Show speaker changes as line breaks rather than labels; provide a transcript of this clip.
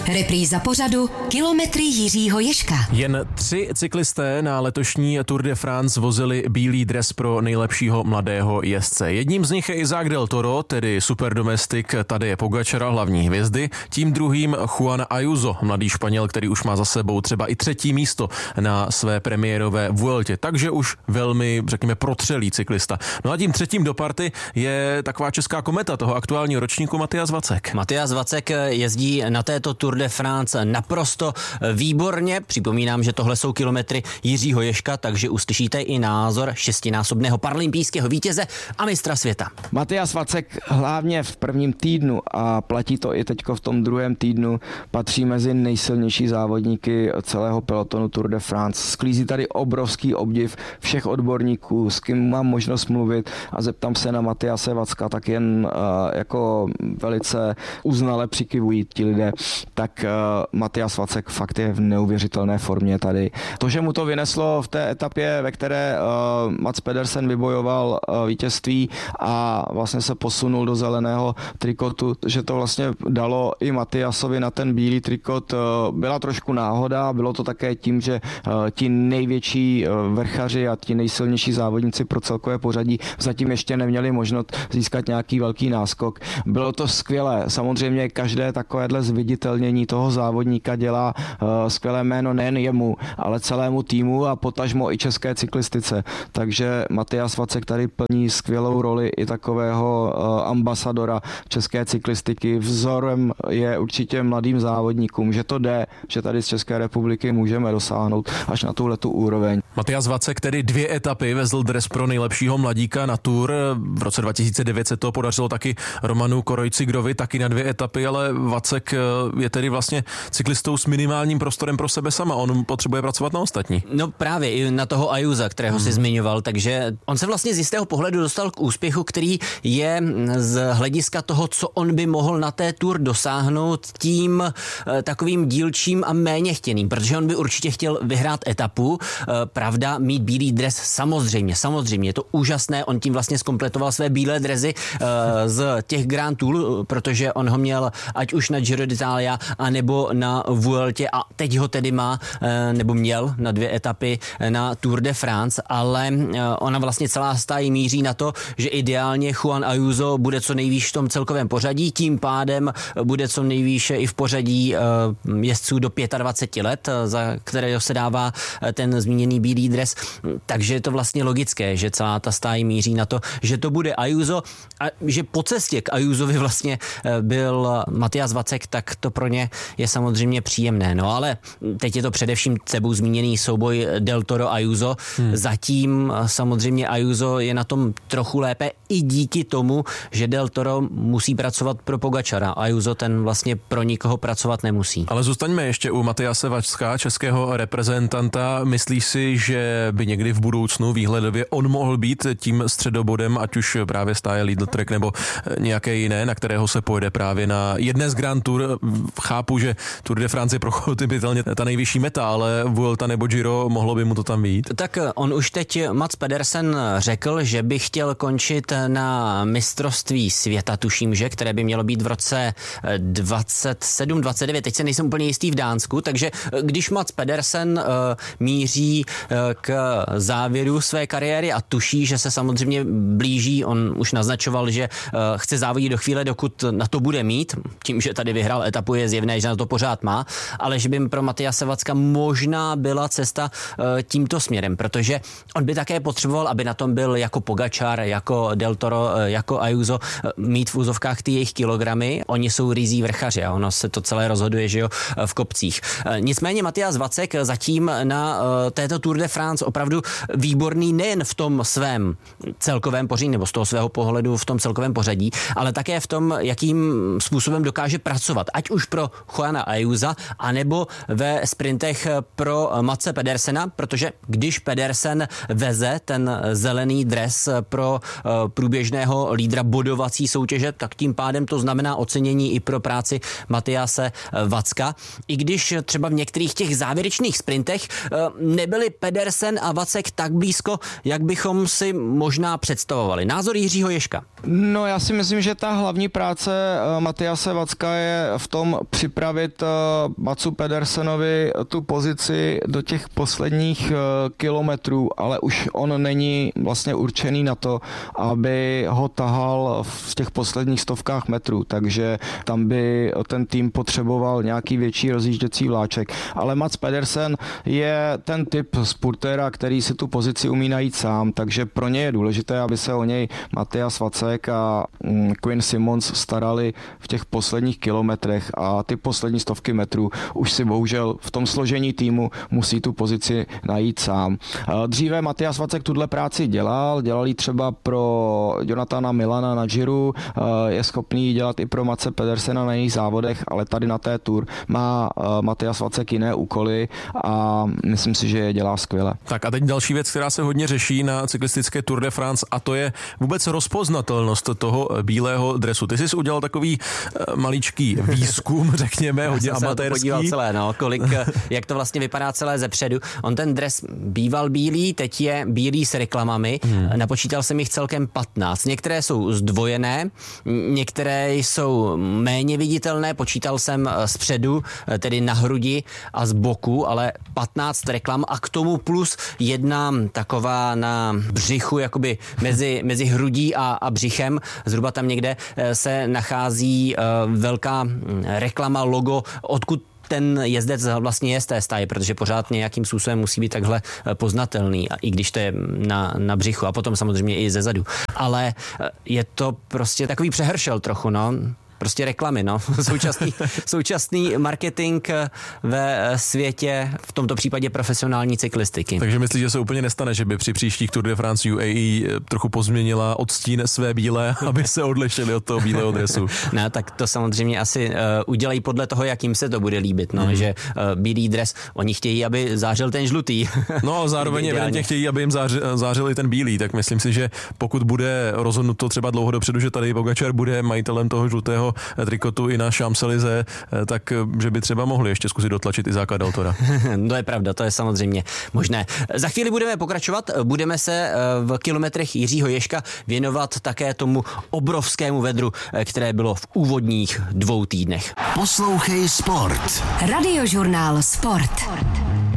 Repríza pořadu Kilometry Jiřího Ježka.
Jen 3 cyklisté na letošní Tour de France vozili bílý dres pro nejlepšího mladého jezdce. Jedním z nich je Isaac del Toro, tedy superdomestik Tadeje Pogačara, hlavní hvězdy. Tím druhým Juan Ayuso, mladý Španěl, který už má za sebou třeba i 3. místo na své premiérové Vueltě. Takže už velmi, řekněme, protřelý cyklista. No a tím třetím do party je taková česká kometa toho aktuálního ročníku Matyáš Vacek.
Matyáš Vacek jezdí na této Tour de France naprosto výborně. Připomínám, že tohle jsou kilometry Jiřího Ježka, takže uslyšíte i názor 6násobného paralympijského vítěze a mistra světa.
Matyáš Vacek hlavně v prvním týdnu, a platí to i teďko v tom druhém týdnu, patří mezi nejsilnější závodníky celého pelotonu Tour de France. Sklízí tady obrovský obdiv všech odborníků, s kým mám možnost mluvit a zeptám se na Matyáše Vacka, tak jen jako velice uznale přikyvují ti lidé. Tak Matyáš Vacek fakt je v neuvěřitelné formě tady. To, že mu to vyneslo v té etapě, ve které Mats Pedersen vybojoval vítězství a vlastně se posunul do zeleného trikotu, že to vlastně dalo i Matyášovi na ten bílý trikot, byla trošku náhoda, bylo to také tím, že ti největší vrchaři a ti nejsilnější závodníci pro celkové pořadí zatím ještě neměli možnost získat nějaký velký náskok. Bylo to skvělé, samozřejmě každé takovéhle zviditelnění toho závodníka dělá skvělé jméno nejen jemu, ale celému týmu a potažmo i české cyklistice. Takže Matyáš Vacek tady plní skvělou roli i takového ambasadora české cyklistiky. Vzorem je určitě mladým závodníkům, že to jde, že tady z České republiky můžeme dosáhnout až na tuhletu úroveň.
Matyáš Vacek tedy 2 etapy vezl dres pro nejlepšího mladíka na Tour. V roce 2009 se to podařilo taky Romanu Krojcigrovi, taky na 2 etapy, ale Vacek je tedy vlastně cyklistou s minimálním prostorem pro sebe sama. On potřebuje pracovat na ostatní.
No právě i na toho Ayusa, kterého si zmiňoval, takže on se vlastně z jistého pohledu dostal k úspěchu, který je z hlediska toho, co on by mohl na té Tour dosáhnout, tím takovým dílčím a méně chtěným, protože on by určitě chtěl vyhrát etapu, pravda, mít bílý dres samozřejmě, je to úžasné, on tím vlastně zkompletoval své bílé dresy z těch Grand Tour, protože on ho měl ať už na Giro d'Italia, anebo na Vueltě a teď ho tedy má, nebo měl na 2 etapy na Tour de France, ale ona vlastně celá stáj míří na to, že ideálně Juan Ayuso bude co nejvýš v tom celkovém pořadí, tím pádem bude co nejvýše i v pořadí jezdců do 25 let, za kterého se dává ten zmíněný bílý dres, takže je to vlastně logické, že celá ta stáj míří na to, že to bude Ayuso a že po cestě k Ayusovi vlastně byl Matyáš Vacek, tak to pro ně je samozřejmě příjemné. No ale teď je to především tebou zmíněný souboj Del Toro Ayuso. Zatím samozřejmě Ayuso je na tom trochu lépe i díky tomu, že Del Toro musí pracovat pro Pogačara. Ayuso ten vlastně pro nikoho pracovat nemusí.
Ale zůstaňme ještě u Matyáše Vacka, českého reprezentanta. Myslíš si, že by někdy v budoucnu výhledově on mohl být tím středobodem, ať už právě stáje Lidl Trek nebo nějaké jiné, na kterého se pojede právě na jedné z Grand Tour? Chápu, že Tour de France je prochopitelně ta nejvyšší meta, ale Vuelta nebo Giro, mohlo by mu to tam být? Tak
on už teď Mats Pedersen řekl, že by chtěl končit na mistrovství světa, tuším, že, které by mělo být v roce 27, 29, teď se nejsem úplně jistý v Dánsku, takže když Mats Pedersen míří k závěru své kariéry a tuší, že se samozřejmě blíží, on už naznačoval, že chce závodit do chvíle, dokud na to bude mít, tím, že tady vyhrál etapu, je zjevné, že na to pořád má, ale že by pro Matyáše Vacka možná byla cesta tímto směrem, protože on by také potřeboval, aby na tom byl jako Pogačar, jako Del Toro, jako Ayuso, mít v úzovkách ty jejich kilogramy. Oni jsou rizí vrchaři a ono se to celé rozhoduje, že jo, v kopcích. Nicméně Matyáš Vacek zatím na této Tour de France opravdu výborný nejen v tom svém celkovém pořadí, nebo z toho svého pohledu v tom celkovém pořadí, ale také v tom, jakým způsobem dokáže pracovat. Ať už pro Juana Ayusa, anebo ve sprintech pro Matse Pedersena, protože když Pedersen veze ten zelený dres pro průběžného lídra bodovací soutěže, tak tím pádem to znamená ocenění i pro práci Matyáše Vacka. I když třeba v některých těch závěrečných sprintech nebyli Pedersen a Vacek tak blízko, jak bychom si možná představovali. Názor Jiřího Ježka.
No já si myslím, že ta hlavní práce Matyáše Vacka je v tom připravit Matsu Pedersenovi tu pozici do těch posledních kilometrů, ale už on není vlastně určený na to, aby ho tahal v těch posledních stovkách metrů, takže tam by ten tým potřeboval nějaký větší rozjížděcí vláček. Ale Mats Pedersen je ten typ spurtéra, který si tu pozici umí najít sám, takže pro ně je důležité, aby se o něj Matthias Vacek a Quinn Simmons starali v těch posledních kilometrech a ty poslední stovky metrů už si bohužel v tom složení týmu musí tu pozici najít sám. Dříve Matthias Vacek tuhle práci dělal ji třeba pro Jonathana Milana na Giro, je schopný ji dělat i pro Matse Pedersena na jejich závodech, ale tady na té Tour má Matthias Vacek jiné úkoly a myslím si, že je dělá skvěle.
Tak a teď další věc, která se hodně řeší na cyklistické Tour de France, a to je vůbec rozpoznatelnost toho bílého dresu. Ty jsi udělal takový maličký výzkum, řekněme, hodně amatérský.
Celé, jak to vlastně vypadá celé zepředu. On ten dres býval bílý, teď je bílý s reklamami. Napočítal jsem jich celkem 15. Některé jsou zdvojené, některé jsou méně viditelné, počítal jsem zpředu, tedy na hrudi a z boku, ale 15 reklam a k tomu plus jedna taková na břichu, jakoby mezi hrudí a břichem. Zhruba tam někde se nachází velká reklama, logo, odkud ten jezdec vlastně je z té stáje, protože pořád nějakým způsobem musí být takhle poznatelný, i když to je na břichu a potom samozřejmě i zezadu. Ale je to prostě takový přehršel trochu, Prostě reklamy, Současný marketing ve světě, v tomto případě profesionální cyklistiky.
Takže myslíš, že se úplně nestane, že by při příštích Tour de France UAE trochu pozměnila odstín své bílé, aby se odlišili od toho bílého dresu?
No, tak to samozřejmě asi udělají podle toho, jak jim se to bude líbit, že bílý dres, oni chtějí, aby zářil ten žlutý.
No a zároveň evidentně chtějí, aby jim zářil i ten bílý, tak myslím si, že pokud bude rozhodnuto třeba dlouho dopředu, že tady Pogačar bude majitelem toho žlutého trikotu i na Champs-Élysées, tak že by třeba mohli ještě zkusit dotlačit Izáka Deltora.
To je pravda, to je samozřejmě možné. Za chvíli budeme pokračovat, budeme se v kilometrech Jiřího Ježka věnovat také tomu obrovskému vedru, které bylo v úvodních 2 týdnech.
Poslouchej Sport. Radiožurnál Sport.